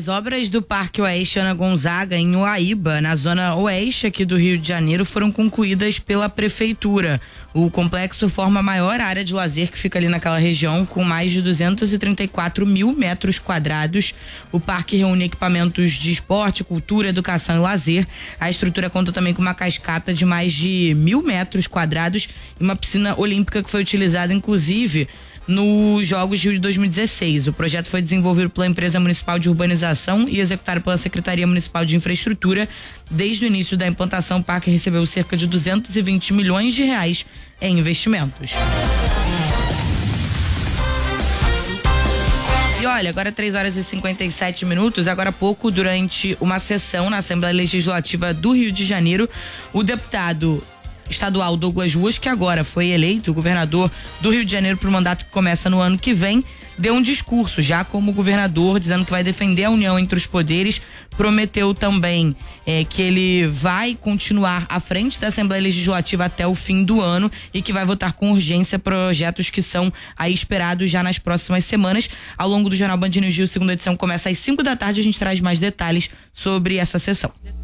As obras do Parque Oeste Ana Gonzaga, em Uaíba, na zona oeste aqui do Rio de Janeiro, foram concluídas pela Prefeitura. O complexo forma a maior área de lazer que fica ali naquela região, com mais de 234 mil metros quadrados. O parque reúne equipamentos de esporte, cultura, educação e lazer. A estrutura conta também com uma cascata de mais de 1.000 metros quadrados e uma piscina olímpica que foi utilizada, inclusive, nos Jogos de Rio de 2016. O projeto foi desenvolvido pela Empresa Municipal de Urbanização e executado pela Secretaria Municipal de Infraestrutura. Desde o início da implantação, o parque recebeu cerca de 220 milhões de reais em investimentos. E olha, agora 3h57, agora há pouco, durante uma sessão na Assembleia Legislativa do Rio de Janeiro, o deputado estadual Douglas Ruas, que agora foi eleito governador do Rio de Janeiro para o mandato que começa no ano que vem, deu um discurso já como governador, dizendo que vai defender a união entre os poderes. Prometeu também que ele vai continuar à frente da Assembleia Legislativa até o fim do ano e que vai votar com urgência projetos que são aí esperados já nas próximas semanas. Ao longo do Jornal Band News Rio, segunda edição, começa às 5 da tarde. A gente traz mais detalhes sobre essa sessão.